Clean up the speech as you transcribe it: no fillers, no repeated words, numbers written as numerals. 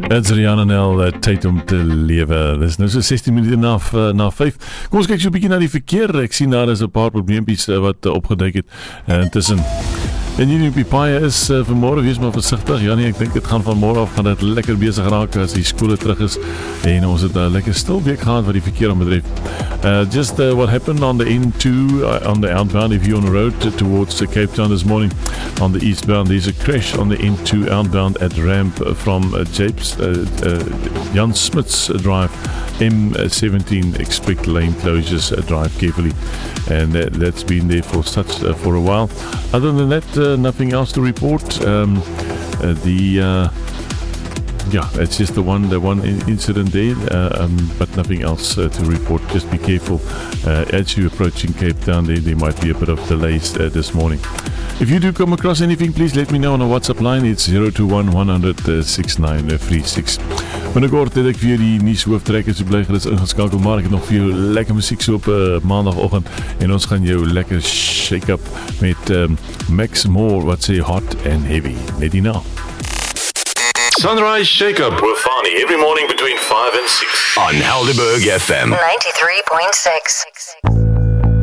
Dit's Rihanna Nel, tyd om te lewe. Dis nou so 16 minute na 5. Kom ons kyk so 'n bietjie na die verkeer. Ek sien daar is 'n paar probleempies wat opgeduik het intussen. En hier op die paai is vanmôre, wees maar versigtig. Ja nee, ek dink dit gaan van môre af gaan dit lekker besig raak as die skole terug is en ons het 'n lekker stil week gehad wat die verkeer aanbetref. Just what happened on the N2 on the outbound, if you're on the road towards Cape Town this morning on the eastbound, there's a crash on the N2 outbound at ramp from Jan Smith's drive, M17. Expect lane closures, drive carefully, and that's been there for a while. Other than that, nothing else to report. It's just the one incident there, but nothing else to report. Just be careful as you're approaching Cape Town. There might be a bit of delays this morning. If you do come across anything, please let me know on our WhatsApp line. It's 021-100-6936. Binnenkort het ek weer die nuushooftrekkers, so bly gerus ingeskakel, maar ek het nog vir jou lekker musiek so op maandagoggend en ons gaan jou lekker shake up met Max Moore wat sê hot and heavy. Net hierna. Sunrise Shake Up with Fani every morning between 5 and 6 on Helderberg FM 93.6.